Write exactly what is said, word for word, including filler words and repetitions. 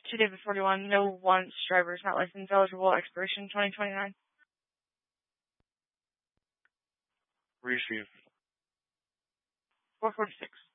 To David forty-one, no wants drivers not license eligible, expiration twenty twenty-nine. Receive. four forty-six.